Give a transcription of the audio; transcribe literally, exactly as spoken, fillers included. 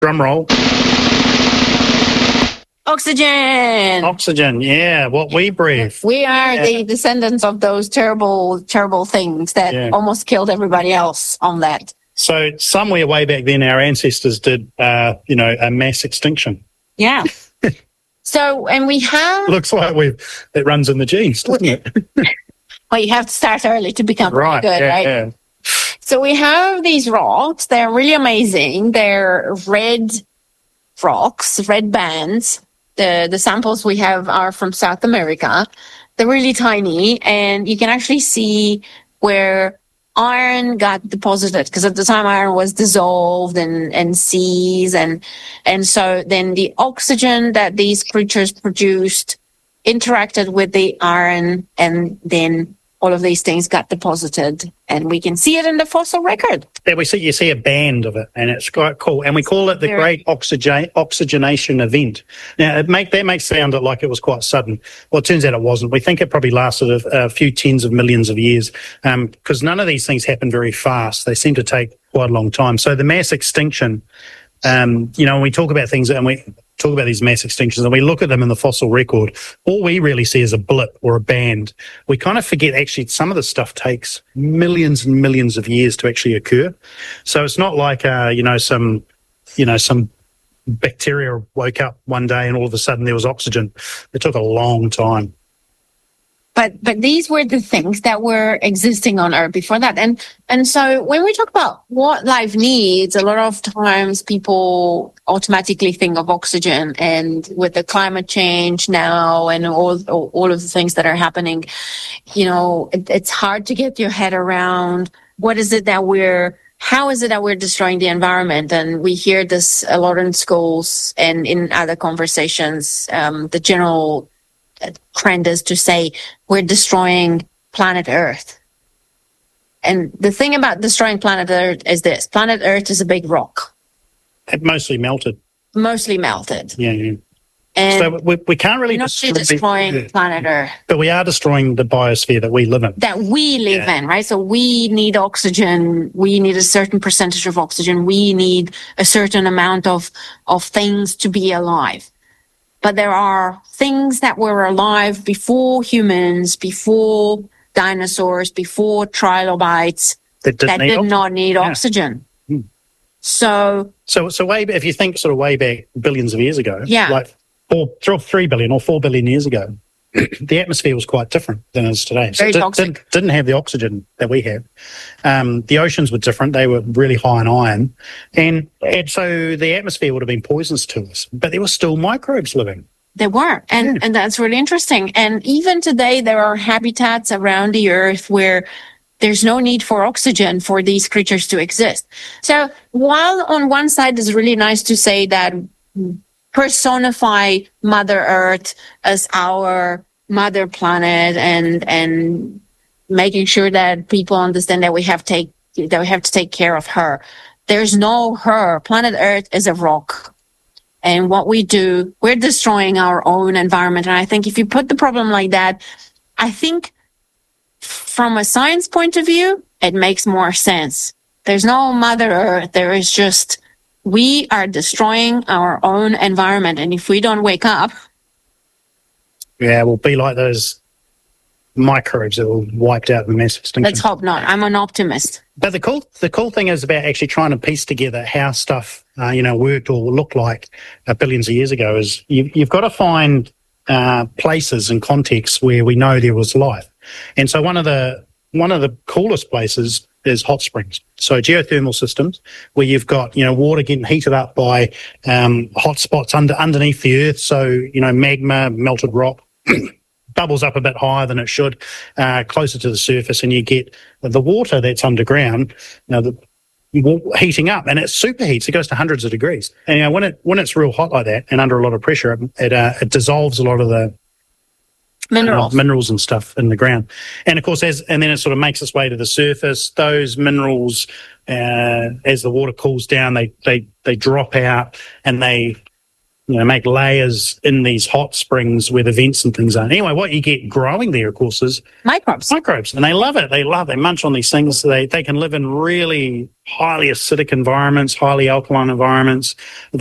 Drum roll. Oxygen. Oxygen, yeah, what we breathe. We are yeah. the descendants of those terrible, terrible things that yeah. almost killed everybody else on that. So somewhere way back then, our ancestors did, uh, you know, a mass extinction. Yeah. So, and we have... Looks like we've it runs in the genes, doesn't it? Well, you have to start early to become right, good, yeah, right? Yeah. So we have these rocks. They're really amazing. They're red rocks, red bands. The the samples we have are from South America. They're really tiny, and you can actually see where iron got deposited, because at the time iron was dissolved in, in seas, and and so then the oxygen that these creatures produced interacted with the iron, and then all of these things got deposited, and we can see it in the fossil record. Yeah, we see you see a band of it, and it's quite cool. And we call it the Very Great Oxygen, Oxygenation Event. Now, it make, that makes sound like it was quite sudden. Well, it turns out it wasn't. We think it probably lasted a, a few tens of millions of years, because um, none of these things happen very fast. They seem to take quite a long time. So the mass extinction, um, you know, when we talk about things, and we talk about these mass extinctions and we look at them in the fossil record, all we really see is a blip or a band. We kind of forget actually some of the stuff takes millions and millions of years to actually occur. So it's not like, uh, you know, some, you know, some bacteria woke up one day and all of a sudden there was oxygen. It took a long time. But but these were the things that were existing on Earth before that. And and so when we talk about what life needs, a lot of times people automatically think of oxygen. And with the climate change now and all all of the things that are happening, you know, it, it's hard to get your head around what is it that we're how is it that we're destroying the environment? And we hear this a lot in schools and in other conversations. Um, the general trend is to say we're destroying planet Earth. And the thing about destroying planet Earth is this. Planet Earth is a big rock. It mostly melted. Mostly melted. Yeah, yeah. And so we, we can't really we're not destroy destroying the, planet Earth. But we are destroying the biosphere that we live in. That we live yeah. in, right? So we need oxygen. We need a certain percentage of oxygen. We need a certain amount of, of things to be alive. But there are things that were alive before humans, before dinosaurs, before trilobites that, that need did oxygen. not need yeah. oxygen. Hmm. So, so, so way if you think sort of way back billions of years ago, yeah. like four, three billion or four billion years ago, the atmosphere was quite different than it is today. So Very it did, toxic. Didn't, didn't have the oxygen that we have. Um, the oceans were different. They were really high in iron. And, and so the atmosphere would have been poisonous to us. But there were still microbes living. There were. And, yeah. and that's really interesting. And even today, there are habitats around the Earth where there's no need for oxygen for these creatures to exist. So while on one side it's really nice to say that personify Mother Earth as our mother planet, and and making sure that people understand that we have take that we have to take care of her. There's no her. Planet Earth is a rock, and what we do, we're destroying our own environment. And I think if you put the problem like that, I think from a science point of view, it makes more sense. There's no Mother Earth. There is just we are destroying our own environment. And if we don't wake up... Yeah, we'll be like those microbes that were wiped out in the mass extinction. Let's hope not. I'm an optimist. But the cool the cool thing is about actually trying to piece together how stuff, uh, you know, worked or looked like uh, billions of years ago is you, you've got to find uh, places and contexts where we know there was life. And so one of the one of the coolest places is hot springs. So geothermal systems where you've got, you know, water getting heated up by um, hot spots under underneath the earth. So, you know, magma, melted rock, bubbles up a bit higher than it should, uh, closer to the surface, and you get the water that's underground, you know, the, heating up, and it superheats. It goes to hundreds of degrees. And, you know, when it when it's real hot like that and under a lot of pressure, it uh, it dissolves a lot of the Minerals. Uh, minerals and stuff in the ground. And of course, as and then it sort of makes its way to the surface. Those minerals, uh, as the water cools down, they, they, they drop out and they you know, make layers in these hot springs where the vents and things are. Anyway, what you get growing there, of course, is microbes. Microbes, and they love it. They love. They munch on these things. They they can live in really highly acidic environments, highly alkaline environments.